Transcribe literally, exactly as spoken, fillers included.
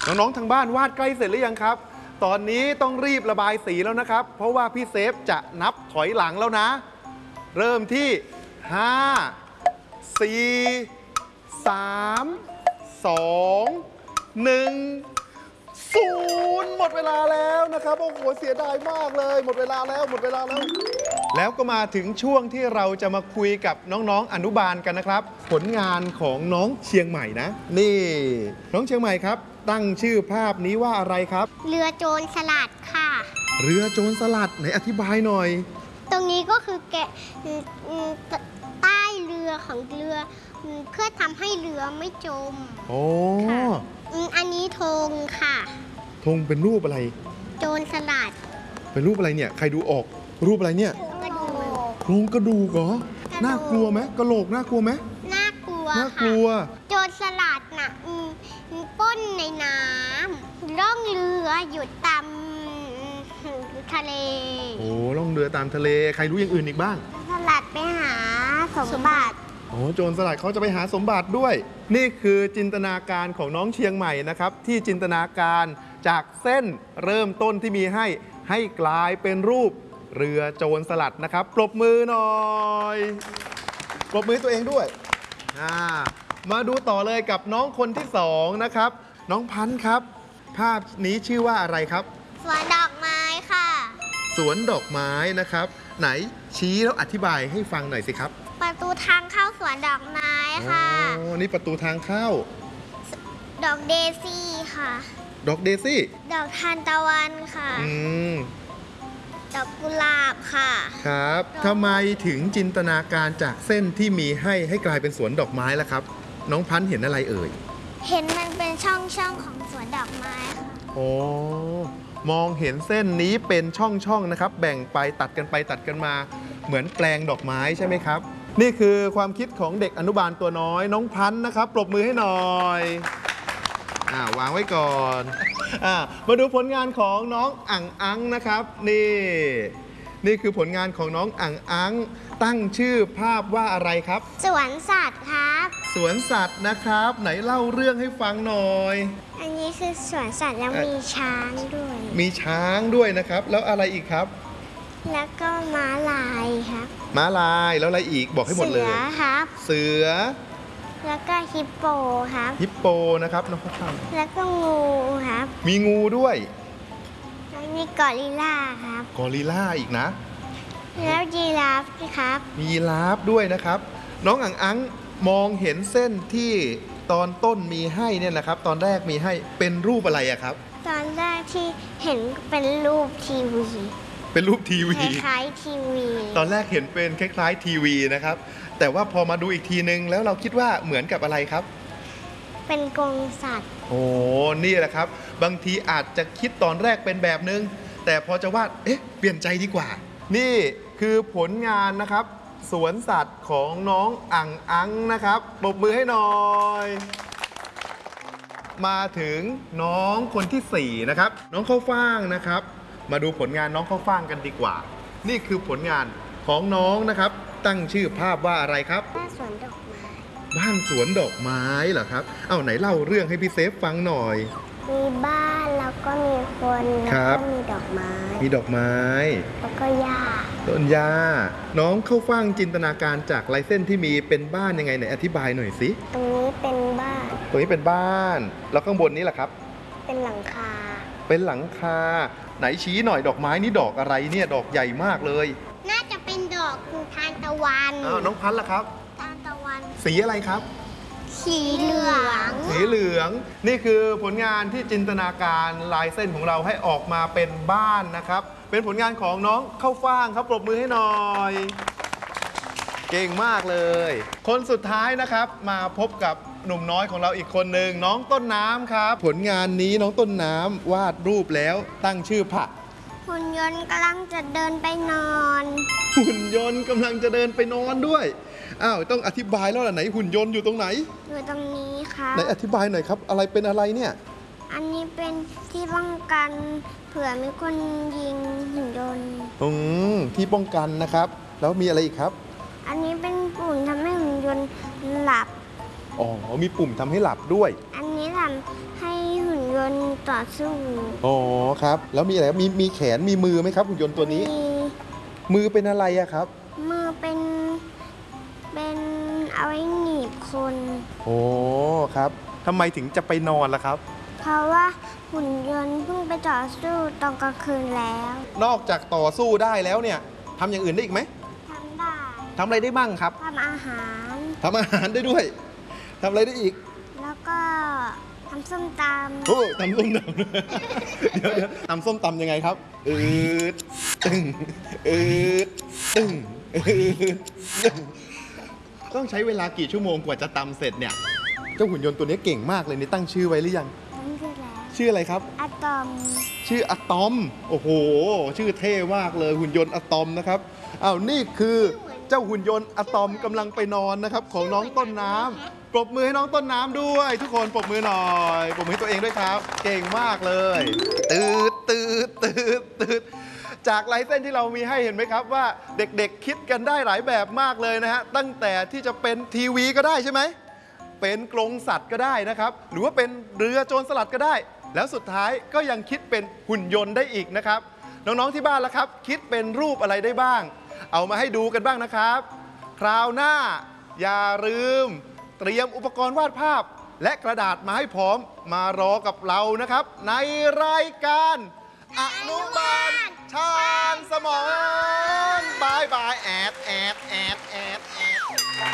น้องๆทางบ้านวาดใกล้เสร็จหรือยังครับตอนนี้ต้องรีบระบายสีแล้วนะครับเพราะว่าพี่เซฟจะนับถอยหลังแล้วนะเริ่มที่ห้า สี่ สาม สอง หนึ่ง ศูนย์หมดเวลาแล้วนะครับโอ้โหเสียดายมากเลยหมดเวลาแล้วหมดเวลาแล้วแล้วก็มาถึงช่วงที่เราจะมาคุยกับน้องๆอนุบาลกันนะครับผลงานของน้องเชียงใหม่นะนี่น้องเชียงใหม่ครับตั้งชื่อภาพนี้ว่าอะไรครับเรือโจรสลัดค่ะเรือโจรสลัดไหนอธิบายหน่อยตรงนี้ก็คือแกะใต้เรือของเรือเพื่อทำให้เรือไม่จมโอ้อันนี้ธงค่ะธงเป็นรูปอะไรโจรสลัดเป็นรูปอะไรเนี่ยใครดูออกรูปอะไรเนี่ยกระดูกโครงกระดูกเหรอน่ากลัวไหมกระโหลกน่ากลัวไหมน่ากลัวน่ากลัวโจรสลัดน่ะปล้นในน้ำล่องเรืออยู่ตามทะเลโอ้ล่องเรือตามทะเลใครรู้อย่างอื่นอีกบ้างสลัดไปหาสมบัติโอ้โจรสลัดเขาจะไปหาสมบัติด้วยนี่คือจินตนาการของน้องเชียงใหม่นะครับที่จินตนาการจากเส้นเริ่มต้นที่มีให้ให้กลายเป็นรูปเรือโจรสลัดนะครับปรบมือหน่อยปรบมือตัวเองด้วยมาดูต่อเลยกับน้องคนที่สองนะครับน้องพันธ์ครับภาพนี้ชื่อว่าอะไรครับสวนดอกไม้ค่ะสวนดอกไม้นะครับไหนชี้แล้วอธิบายให้ฟังหน่อยสิครับประตูทางเข้าสวนดอกไม้ค่ะอ๋อนี่ประตูทางเข้าดอกเดซี่ค่ะดอกเดซี่ดอกทานตะวันค่ะอืมดอกกุหลาบค่ะครับทำไมถึงจินตนาการจากเส้นที่มีให้ให้กลายเป็นสวนดอกไม้ล่ะครับน้องพันธ์เห็นอะไรเอ่ยเห็นมันเป็นช่องช่องของสวนดอกไม้ค่ะโอ้มองเห็นเส้นนี้เป็นช่องช่องนะครับแบ่งไปตัดกันไปตัดกันมาเหมือนแปลงดอกไม้ใช่ไหมครับนี่คือความคิดของเด็กอนุบาลตัวน้อยน้องพันธ์นะครับปรบมือให้หน่อยอ่าวางไว้ก่อนอ่ามาดูผลงานของน้องอั่งอังนะครับนี่นี่คือผลงานของน้องอั่งอังตั้งชื่อภาพว่าอะไรครับสวนสัตว์ครับสวนสัตว์นะครับไหนเล่าเรื่องให้ฟังหน่อยอันนี้คือสวนสัตว์แล้วมีช้างด้วยมีช้างด้วยนะครับแล้วอะไรอีกครับแล้วก็ม้าลายครับม้าลายแล้วอะไรอีกบอกให้หมดเลยเสือครับเสือแล้วก็ฮิปโปครับฮิปโปนะครับน้องข้าวแล้วก็งูครับมีงูด้วยแล้วมีกอริลลาครับกอริลลาอีกนะแล้วยีราฟครับมียีราฟด้วยนะครับน้องอั่งอังมองเห็นเส้นที่ตอนต้นมีให้เนี่ยนะครับตอนแรกมีให้เป็นรูปอะไรอะครับตอนแรกที่เห็นเป็นรูปทีวีเป็นรูปทีวีคล้ายๆทีวีตอนแรกเห็นเป็นคล้ายๆทีวีนะครับแต่ว่าพอมาดูอีกทีนึงแล้วเราคิดว่าเหมือนกับอะไรครับเป็นกรงสัตว์โอ้นี่แหละครับบางทีอาจจะคิดตอนแรกเป็นแบบนึงแต่พอจะวาดเอ๊ะเปลี่ยนใจดีกว่านี่คือผลงานนะครับสวนสัตว์ของน้องอั่งอังนะครับปรบมือให้หน่อยมาถึงน้องคนที่สี่นะครับน้องข้าวฟ่างนะครับมาดูผลงานน้องข้าวฟ่างกันดีกว่านี่คือผลงานของน้องนะครับตั้งชื่อภาพว่าอะไรครับบ้านสวนดอกไม้บ้านสวนดอกไม้เหรอครับเอ้าไหนเล่าเรื่องให้พี่เซฟฟังหน่อยมีบ้านแล้วก็มีคนแล้วก็มีดอกไม้มีดอกไม้แล้วก็หญ้าต้นหญ้าน้องข้าวฟ่างจินตนาการจากลายเส้นที่มีเป็นบ้านยังไงไหนอธิบายหน่อยสิตรงนี้เป็นบ้านตรงนี้เป็นบ้านแล้วข้างบนนี้แหละครับเป็นหลังคาเป็นหลังคาไหนชี้หน่อยดอกไม้นี่ดอกอะไรเนี่ยดอกใหญ่มากเลยน่าจะเป็นดอกทานตะวันอ้าวน้องพันธ์ล่ะครับทานตะวันสีอะไรครับสีเหลืองสีเหลืองนี่คือผลงานที่จินตนาการลายเส้นของเราให้ออกมาเป็นบ้านนะครับเป็นผลงานของน้องข้าวฟ่างครับปรบมือให้หน่อยเก่งมากเลยคนสุดท้ายนะครับมาพบกับหนุ่มน้อยของเราอีกคนหนึ่งน้องต้นน้ำครับผลงานนี้น้องต้นน้ำวาดรูปแล้วตั้งชื่อผักหุ่นยนต์กำลังจะเดินไปนอนหุ่นยนต์กำลังจะเดินไปนอนด้วยอ้าวต้องอธิบายแล้วล่ะไหนหุ่นยนต์อยู่ตรงไหนอยู่ตรงนี้ครับไหนอธิบายหน่อยครับอะไรเป็นอะไรเนี่ยอันนี้เป็นที่ป้องกันเผื่อมีคนยิงหุ่นยนต์อืมที่ป้องกันนะครับแล้วมีอะไรอีกครับอันนี้เป็นปุ่มทำให้หุ่นยนต์หลับอ๋อมีปุ่มทำให้หลับด้วยอันนี้ทำให้หุ่นยนต์ต่อสู้อ๋อครับ แล้วมีอะไรครับมีมีแขนมีมือไหมครับหุ่นยนต์ตัวนี้มีมือเป็นอะไรอะครับมือเป็นเป็นเอาไว้หนีบคนโอ้ครับทำไมถึงจะไปนอนล่ะครับเพราะว่าหุ่นยนต์เพิ่งไปต่อสู้ตอนกลางคืนแล้วนอกจากต่อสู้ได้แล้วเนี่ยทำอย่างอื่นได้อีกไหมทำได้ทำอะไรได้บ้างครับทำอาหารทำอาหารได้ด้วยทำอะไรได้อีกแล้วก็ทำส้มตำโอ้ตำส้มตำ เดี๋ยวเดี๋ยวตำส้มตำยังไงครับอืดตึงอืดตึงอืดตึงต้องใช้เวลากี่ชั่วโมงกว่าจะตำเสร็จเนี่ยเจ้าหุ่นยนต์ตัวนี้เก่งมากเลยนี่ตั้งชื่อไว้หรือยังนั่นคือแล้วชื่ออะไรครับอะตอมชื่ออะตอมโอ้โห ชื่อเท่มากเลยหุ่นยนต์อะตอมนะครับอ้าวนี่คือเจ้าหุ่นยนต์อะตอมกำลังไปนอนนะครับของน้องต้นน้ำปรบมือให้น้องต้นน้ำด้วย ทุกคนปรบมือหน่อยปรบมือให้ตัวเองด้วยครับ เก่งมากเลยตืดตืดตืดตืดจากลายเส้นที่เรามีให้เห็นไหมครับว่าเด็กๆคิดกันได้หลายแบบมากเลยนะฮะตั้งแต่ที่จะเป็นทีวีก็ได้ใช่ไหมเป็นกรงสัตว์ก็ได้นะครับหรือว่าเป็นเรือโจรสลัดก็ได้ แล้วสุดท้ายก็ยังคิดเป็นหุ่นยนต์ได้อีกนะครับ น้องๆที่บ้านล่ะครับ คิดเป็นรูปอะไรได้บ้าง เอามาให้ดูกันบ้างนะครับ คราวหน้า อย่าลืม เตรียมอุปกรณ์วาดภาพ และกระดาษมาให้พร้อมมารอกับเรานะครับ ในรายการอนุบาลชาญสมองบายบายแอดแอดแอด